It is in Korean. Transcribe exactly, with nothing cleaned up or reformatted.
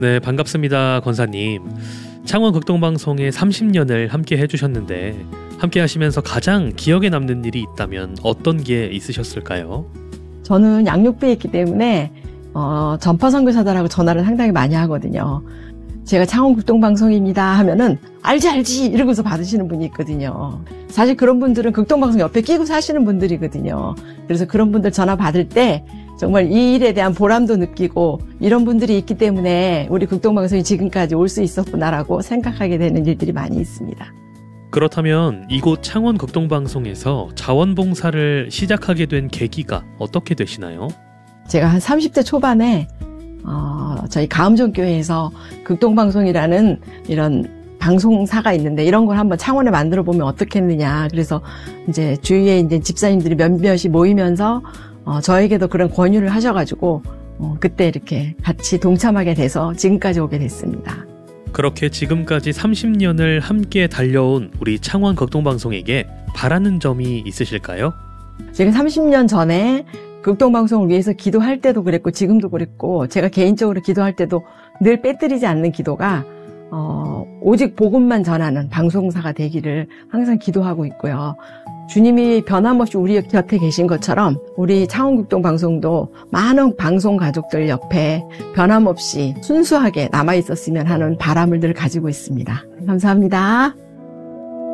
네, 반갑습니다, 권사님. 창원 극동방송에 삼십 년을 함께 해주셨는데 함께 하시면서 가장 기억에 남는 일이 있다면 어떤 게 있으셨을까요? 저는 양육부에 있기 때문에 어, 전파선교사들하고 전화를 상당히 많이 하거든요. 제가 창원 극동방송입니다 하면은 알지 알지 이러고서 받으시는 분이 있거든요. 사실 그런 분들은 극동방송 옆에 끼고 사시는 분들이거든요. 그래서 그런 분들 전화 받을 때 정말 이 일에 대한 보람도 느끼고 이런 분들이 있기 때문에 우리 극동방송이 지금까지 올 수 있었구나라고 생각하게 되는 일들이 많이 있습니다. 그렇다면 이곳 창원 극동방송에서 자원봉사를 시작하게 된 계기가 어떻게 되시나요? 제가 한 삼십 대 초반에 어, 저희 가음정교회에서 극동방송이라는 이런 방송사가 있는데 이런 걸 한번 창원에 만들어 보면 어떻겠느냐. 그래서 이제 주위에 이제 집사님들이 몇몇이 모이면서 어, 저에게도 그런 권유를 하셔가지고 어, 그때 이렇게 같이 동참하게 돼서 지금까지 오게 됐습니다. 그렇게 지금까지 삼십 년을 함께 달려온 우리 창원 극동방송에게 바라는 점이 있으실까요? 제가 삼십 년 전에 극동방송을 위해서 기도할 때도 그랬고 지금도 그랬고 제가 개인적으로 기도할 때도 늘 빼뜨리지 않는 기도가 어, 오직 복음만 전하는 방송사가 되기를 항상 기도하고 있고요. 주님이 변함없이 우리 곁에 계신 것처럼 우리 창원극동방송도 많은 방송 가족들 옆에 변함없이 순수하게 남아있었으면 하는 바람을 늘 가지고 있습니다. 감사합니다.